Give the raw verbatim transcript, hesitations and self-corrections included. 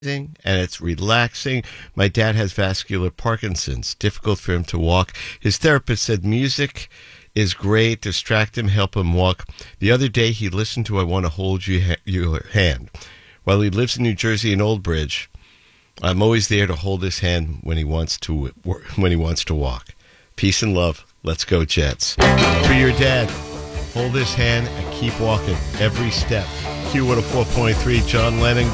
and it's relaxing. My dad has vascular Parkinson's, difficult for him to walk. His therapist said music is great, distract him, help him walk. The other day he listened to I Want to Hold You ha- Your Hand. While he lives in New Jersey in Old Bridge, I'm always there to hold his hand when he wants to when he wants to walk. Peace and love. Let's go, Jets. For your dad, hold his hand and keep walking every step. Q one oh four point three, John Lennon.